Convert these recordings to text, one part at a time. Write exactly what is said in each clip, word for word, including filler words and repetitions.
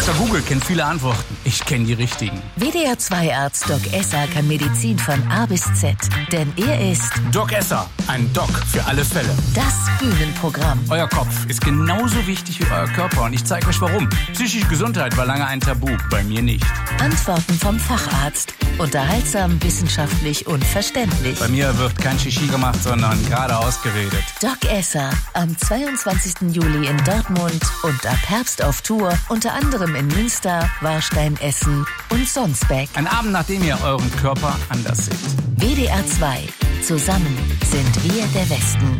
Doktor Google kennt viele Antworten. Ich kenne die richtigen. W D R zwei Arzt Doc Esser kann Medizin von A bis Z. Denn er ist Doc Esser, ein Doc für alle Fälle. Das Bühnenprogramm. Euer Kopf ist genauso wichtig wie euer Körper und ich zeige euch warum. Psychische Gesundheit war lange ein Tabu, bei mir nicht. Antworten vom Facharzt. Unterhaltsam, wissenschaftlich und verständlich. Bei mir wird kein Shishi gemacht, sondern gerade ausgeredet. Doc Esser am zweiundzwanzigsten Juli in Dortmund und ab Herbst auf Tour, unter anderem in Münster, Warstein, Essen und Sonsbeck. Ein Abend, nachdem ihr euren Körper anders seht. W D R zwei. Zusammen sind wir der Westen.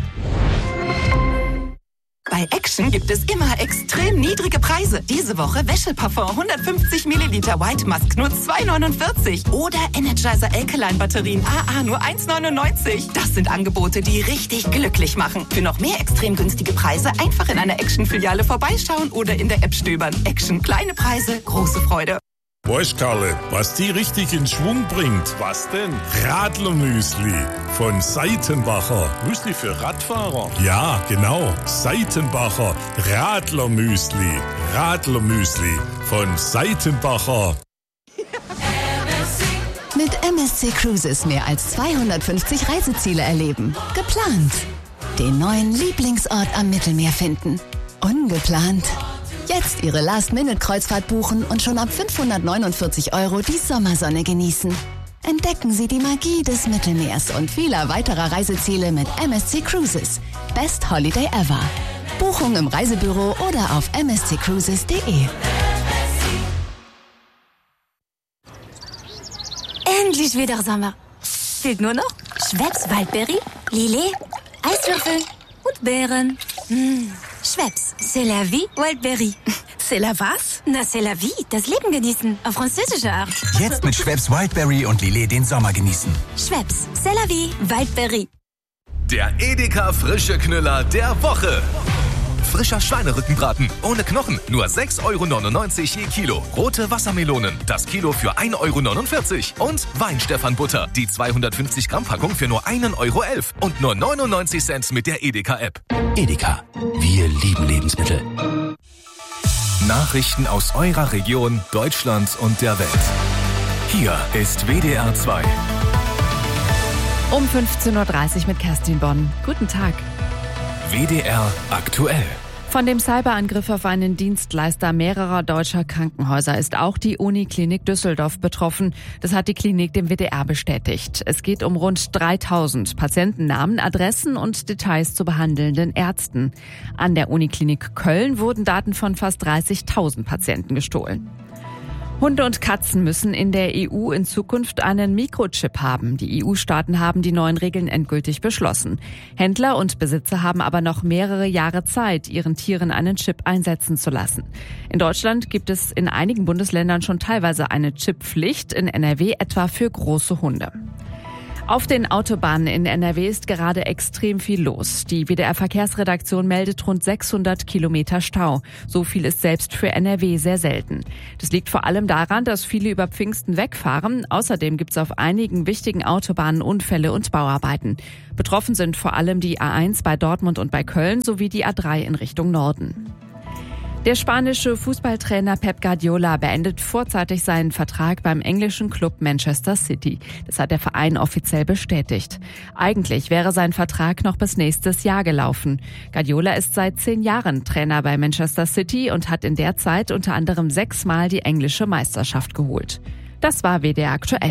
Bei Action gibt es immer extrem niedrige Preise. Diese Woche Wäscheparfum hundertfünfzig Milliliter White Musk nur zwei neunundvierzig. Oder Energizer Alkaline Batterien A A nur eins neunundneunzig. Das sind Angebote, die richtig glücklich machen. Für noch mehr extrem günstige Preise einfach in einer Action-Filiale vorbeischauen oder in der App stöbern. Action, kleine Preise, große Freude. Weißt Karle, was die richtig in Schwung bringt? Was denn? Radlermüsli von Seitenbacher. Müsli für Radfahrer? Ja, genau. Seitenbacher Radlermüsli. Radlermüsli von Seitenbacher. Mit M S C Cruises mehr als zweihundertfünfzig Reiseziele erleben. Geplant. Den neuen Lieblingsort am Mittelmeer finden. Ungeplant. Jetzt Ihre Last-Minute-Kreuzfahrt buchen und schon ab fünfhundertneunundvierzig Euro die Sommersonne genießen. Entdecken Sie die Magie des Mittelmeers und vieler weiterer Reiseziele mit M S C Cruises. Best Holiday ever. Buchung im Reisebüro oder auf m s c cruises punkt d e. Endlich wieder Sommer. Fehlt nur noch Schweppes Waldbeere, Lillet, Eiswürfel und Beeren. Mmh. Schweppes, c'est la vie, Wildberry. C'est la was? Na, c'est la vie, das Leben genießen, auf französische Art. Jetzt mit Schweppes Wildberry und Lillet den Sommer genießen. Schweppes, c'est la vie, Wildberry. Der Edeka Frische Knüller der Woche. Frischer Schweinerückenbraten ohne Knochen, nur sechs Euro neunundneunzig je Kilo. Rote Wassermelonen, das Kilo für ein Euro neunundvierzig. Und Weinstefan-Butter, die zweihundertfünfzig Gramm Packung für nur ein Euro elf. Und nur neunundneunzig Cent mit der Edeka-App. Edeka, wir lieben Lebensmittel. Nachrichten aus eurer Region, Deutschland und der Welt. Hier ist W D R zwei. Um fünfzehn Uhr dreißig mit Kerstin Bonn. Guten Tag. W D R aktuell. Von dem Cyberangriff auf einen Dienstleister mehrerer deutscher Krankenhäuser ist auch die Uniklinik Düsseldorf betroffen. Das hat die Klinik dem W D R bestätigt. Es geht um rund dreitausend Patientennamen, Adressen und Details zu behandelnden Ärzten. An der Uniklinik Köln wurden Daten von fast dreißigtausend Patienten gestohlen. Hunde und Katzen müssen in der E U in Zukunft einen Mikrochip haben. Die E U-Staaten haben die neuen Regeln endgültig beschlossen. Händler und Besitzer haben aber noch mehrere Jahre Zeit, ihren Tieren einen Chip einsetzen zu lassen. In Deutschland gibt es in einigen Bundesländern schon teilweise eine Chipppflicht, in N R W etwa für große Hunde. Auf den Autobahnen in N R W ist gerade extrem viel los. Die W D R-Verkehrsredaktion meldet rund sechshundert Kilometer Stau. So viel ist selbst für N R W sehr selten. Das liegt vor allem daran, dass viele über Pfingsten wegfahren. Außerdem gibt es auf einigen wichtigen Autobahnen Unfälle und Bauarbeiten. Betroffen sind vor allem die A eins bei Dortmund und bei Köln sowie die A drei in Richtung Norden. Der spanische Fußballtrainer Pep Guardiola beendet vorzeitig seinen Vertrag beim englischen Club Manchester City. Das hat der Verein offiziell bestätigt. Eigentlich wäre sein Vertrag noch bis nächstes Jahr gelaufen. Guardiola ist seit zehn Jahren Trainer bei Manchester City und hat in der Zeit unter anderem sechsmal die englische Meisterschaft geholt. Das war W D R aktuell.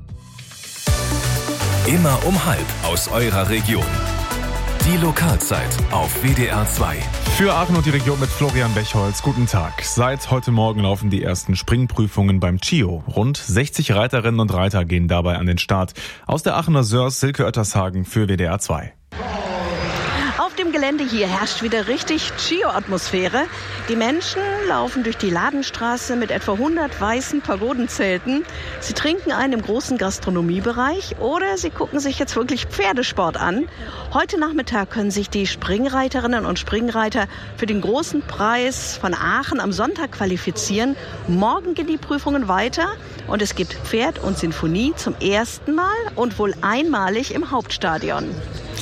Immer um halb aus eurer Region. Die Lokalzeit auf W D R zwei. Für Aachen und die Region mit Florian Bechholz. Guten Tag. Seit heute Morgen laufen die ersten Springprüfungen beim C I O. Rund sechzig Reiterinnen und Reiter gehen dabei an den Start. Aus der Aachener Sörs, Silke Oettershagen für W D R zwei. Auf dem Gelände hier herrscht wieder richtig C I O-Atmosphäre. Die Menschen laufen durch die Ladenstraße mit etwa hundert weißen Pagodenzelten. Sie trinken einen im großen Gastronomiebereich oder sie gucken sich jetzt wirklich Pferdesport an. Heute Nachmittag können sich die Springreiterinnen und Springreiter für den großen Preis von Aachen am Sonntag qualifizieren. Morgen gehen die Prüfungen weiter und es gibt Pferd und Sinfonie zum ersten Mal und wohl einmalig im Hauptstadion.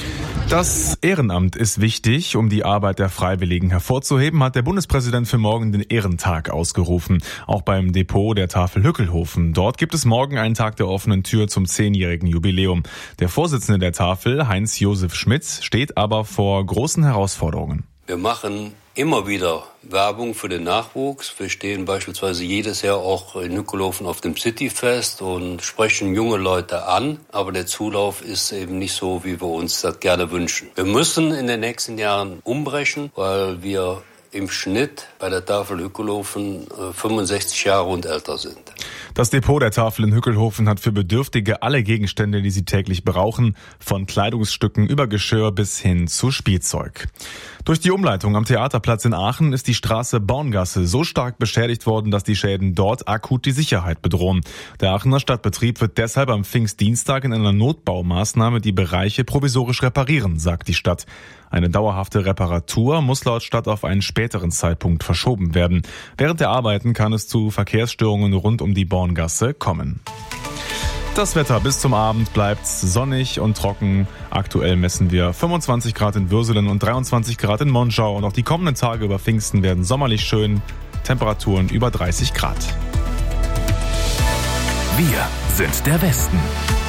Das Ehrenamt ist wichtig. Um die Arbeit der Freiwilligen hervorzuheben, hat der Bundespräsident für morgen den Ehrentag ausgerufen. Auch beim Depot der Tafel Hückelhofen. Dort gibt es morgen einen Tag der offenen Tür zum zehnjährigen Jubiläum. Der Vorsitzende der Tafel, Heinz-Josef Schmitz, steht aber vor großen Herausforderungen. Wir machen immer wieder Werbung für den Nachwuchs. Wir stehen beispielsweise jedes Jahr auch in Hückelhofen auf dem Cityfest und sprechen junge Leute an. Aber der Zulauf ist eben nicht so, wie wir uns das gerne wünschen. Wir müssen in den nächsten Jahren umbrechen, weil wir im Schnitt bei der Tafel Hückelhofen fünfundsechzig Jahre und älter sind. Das Depot der Tafel in Hückelhofen hat für Bedürftige alle Gegenstände, die sie täglich brauchen, von Kleidungsstücken über Geschirr bis hin zu Spielzeug. Durch die Umleitung am Theaterplatz in Aachen ist die Straße Borngasse so stark beschädigt worden, dass die Schäden dort akut die Sicherheit bedrohen. Der Aachener Stadtbetrieb wird deshalb am Pfingstdienstag in einer Notbaumaßnahme die Bereiche provisorisch reparieren, sagt die Stadt. Eine dauerhafte Reparatur muss laut Stadt auf einen späteren Zeitpunkt verschoben werden. Während der Arbeiten kann es zu Verkehrsstörungen rund um die Borngasse kommen. Das Wetter bis zum Abend bleibt sonnig und trocken. Aktuell messen wir fünfundzwanzig Grad in Würselen und dreiundzwanzig Grad in Monschau. Und auch die kommenden Tage über Pfingsten werden sommerlich schön. Temperaturen über dreißig Grad. Wir sind der Westen.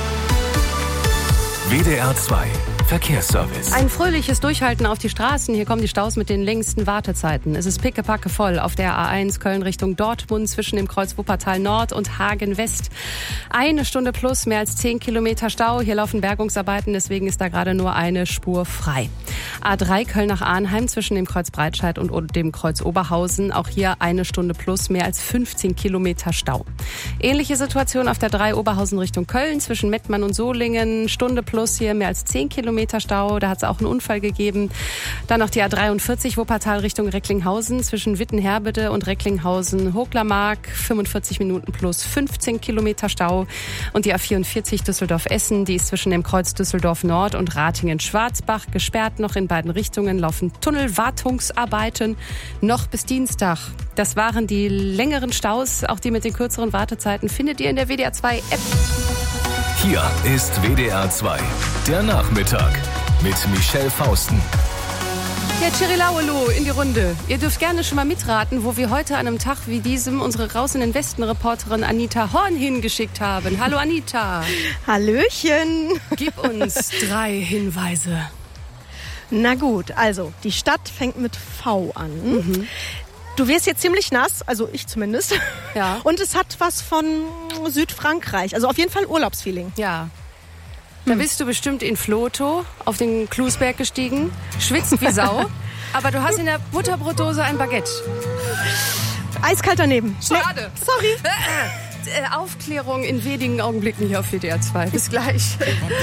W D R zwei Verkehrsservice. Ein fröhliches Durchhalten auf die Straßen. Hier kommen die Staus mit den längsten Wartezeiten. Es ist pickepacke voll auf der A eins Köln Richtung Dortmund zwischen dem Kreuz Wuppertal Nord und Hagen West. Eine Stunde plus, mehr als zehn Kilometer Stau. Hier laufen Bergungsarbeiten, deswegen ist da gerade nur eine Spur frei. A drei Köln nach Arnheim zwischen dem Kreuz Breitscheid und dem Kreuz Oberhausen. Auch hier eine Stunde plus, mehr als fünfzehn Kilometer Stau. Ähnliche Situation auf der drei Oberhausen Richtung Köln zwischen Mettmann und Solingen. Stunde plus hier, mehr als zehn Kilometer Stau. Da hat es auch einen Unfall gegeben. Dann noch die A dreiundvierzig Wuppertal Richtung Recklinghausen zwischen Wittenherbede und Recklinghausen-Hochlermark. fünfundvierzig Minuten plus fünfzehn Kilometer Stau. Und die A vierundvierzig Düsseldorf-Essen, die ist zwischen dem Kreuz Düsseldorf Nord und Ratingen-Schwarzbach gesperrt. Noch in beiden Richtungen laufen Tunnelwartungsarbeiten noch bis Dienstag. Das waren die längeren Staus. Auch die mit den kürzeren Wartezeiten findet ihr in der W D R zwei App. Hier ist W D R zwei, der Nachmittag mit Michelle Fausten. Ja, Chirilauelu in die Runde. Ihr dürft gerne schon mal mitraten, wo wir heute an einem Tag wie diesem unsere Raus in den Westen-Reporterin Anita Horn hingeschickt haben. Hallo Anita. Hallöchen. Gib uns drei Hinweise. Na gut, also die Stadt fängt mit V an. Mhm. Du wirst jetzt ziemlich nass, also ich zumindest. Ja. Und es hat was von Südfrankreich, also auf jeden Fall Urlaubsfeeling. Ja. Da bist du bestimmt in Floto auf den Klusberg gestiegen, schwitzt wie Sau, aber du hast in der Butterbrotdose ein Baguette. Eiskalt daneben. Schade. Nee, sorry. Aufklärung in wenigen Augenblicken hier auf W D R zwei. Bis gleich.